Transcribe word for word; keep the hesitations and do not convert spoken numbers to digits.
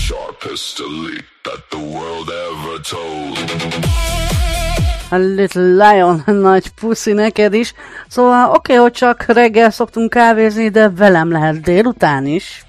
sharpest elite that the world ever told. A Little Lion, nagy puszi neked is. Szóval oké, okay, hogy csak reggel szoktunk kávézni, de velem lehet délután is.